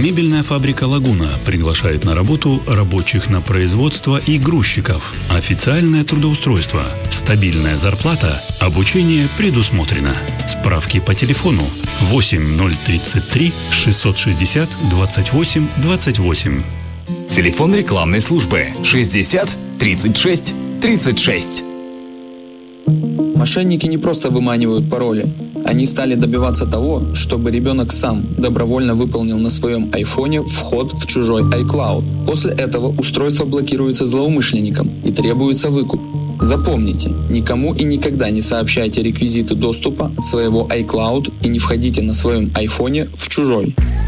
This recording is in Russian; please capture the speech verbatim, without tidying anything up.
Мебельная фабрика «Лагуна» приглашает на работу рабочих на производство и грузчиков. Официальное трудоустройство, стабильная зарплата, обучение предусмотрено. Справки по телефону восемь ноль тридцать три шестьсот шестьдесят двадцать восемь двадцать восемь. Телефон рекламной службы шестьдесят тридцать шесть тридцать шесть. Мошенники не просто выманивают пароли. Они стали добиваться того, чтобы ребенок сам добровольно выполнил на своем айфоне вход в чужой iCloud. После этого устройство блокируется злоумышленником и требуется выкуп. Запомните, никому и никогда не сообщайте реквизиты доступа от своего iCloud и не входите на своем айфоне в чужой.